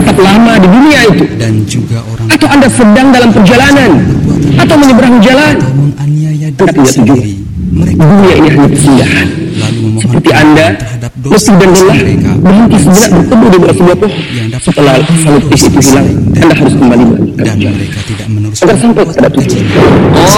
menetap lama di dunia itu, dan juga orang atau Anda sedang dalam perjalanan atau menyeberang jalan, atau menganiaya Anda diri tidak tujuan. sendiri, mereka Dunia ini hanya persinggahan. lalu memohon Seperti Anda terhadap letih dosa dan lelah mereka berhenti sejenak berteduh di bawah sebuah pohon. yang dapat Setelah salut isi itu hilang, Anda harus kembali dan melanjutkan perjalanan mereka tidak meneruskan agar sampai pada perbuatan tujuan. keji.